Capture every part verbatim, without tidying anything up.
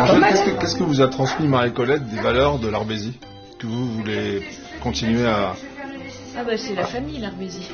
En fait, qu'est-ce que, qu'est-ce que vous a transmis Marie-Colette des valeurs de l'Arbésie que vous voulez continuer à... Ah bah c'est la famille, l'Arbésie.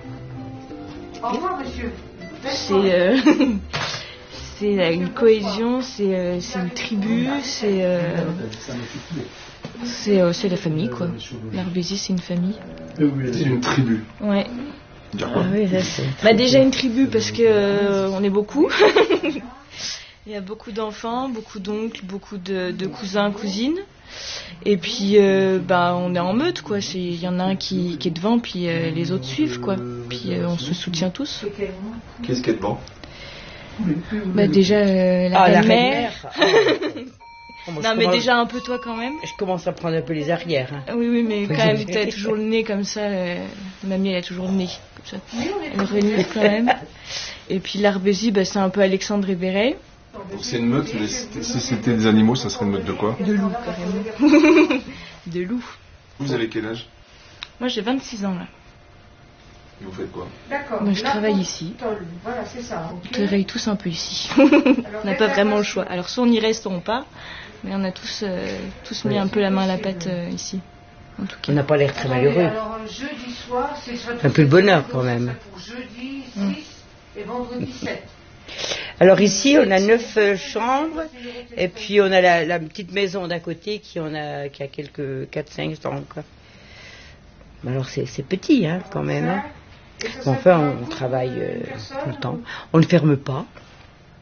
C'est euh, c'est une cohésion, c'est euh, c'est une tribu, c'est euh, c'est euh, c'est la famille quoi. L'Arbésie c'est une famille. C'est une tribu. Ouais. Dire quoi ? Ah oui, ça, c'est... Bah déjà une tribu parce que euh, on est beaucoup. Il y a beaucoup d'enfants, beaucoup d'oncles, beaucoup de, de cousins, cousines. Et puis, euh, bah, on est en meute, quoi. Il y en a un qui, qui est devant, puis euh, les autres suivent, quoi. Puis euh, on se soutient tous. Qu'est-ce qui est devant ? Bah déjà euh, la Ah, la belle-mère. reine-mère. Oh, moi, je Non, mais commence- déjà un peu toi quand même. Je commence à prendre un peu les arrières. hein. Oui, oui, mais quand même, t'as toujours le nez comme ça. euh, Mamie, elle a toujours le nez comme ça. Elle renifle quand même. Et puis l'Arbésie, bah, c'est un peu Alexandre et Béret. Donc c'est une meute, mais si si c'était des animaux, ça serait une meute de quoi ? De loup, carrément. De loup. Vous avez quel âge ? Moi, j'ai vingt-six ans, là. Et vous faites quoi ? D'accord. Moi, je travaille ici. Voilà, c'est ça. On travaille tous un peu ici. On n'a pas vraiment le choix. Alors, soit on y reste, soit on part. Mais on a tous, euh, tous mis un peu la main à la pâte euh, ici. En tout cas. On n'a pas l'air très malheureux. Alors, jeudi soir, c'est soit Un peu de bonheur, quand même. pour jeudi six et vendredi sept. Alors ici, on a neuf euh, chambres, et puis on a la, la petite maison d'à côté qui, en a, qui a quelques quatre cinq chambres. quoi. Alors c'est c'est petit, hein, quand même. hein. Bon, enfin, on travaille euh, tout le temps. On ne ferme pas.